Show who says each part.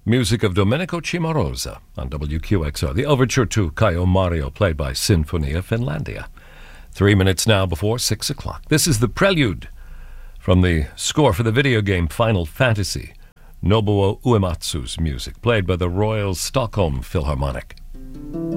Speaker 1: Music of Domenico Cimarosa on WQXR. The overture to Caio Mario, played by Sinfonia Finlandia. 3 minutes now before 6 o'clock. This is the prelude from the score for the video game Final Fantasy, Nobuo Uematsu's music, played by the Royal Stockholm Philharmonic.